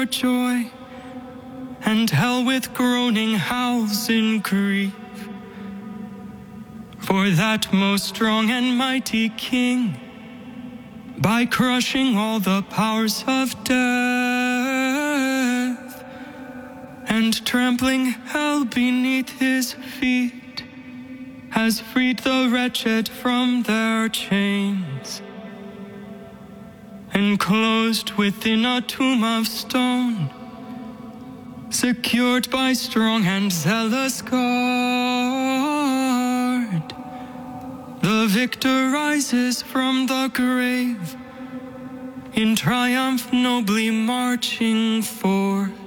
joy, and hell with groaning howls in grief. For that most strong and mighty King, by crushing all the powers of death, and trampling hell beneath his feet, has freed the wretched from their chains. Enclosed within a tomb of stone, secured by strong and zealous guard, the victor rises from the grave, in triumph nobly marching forth.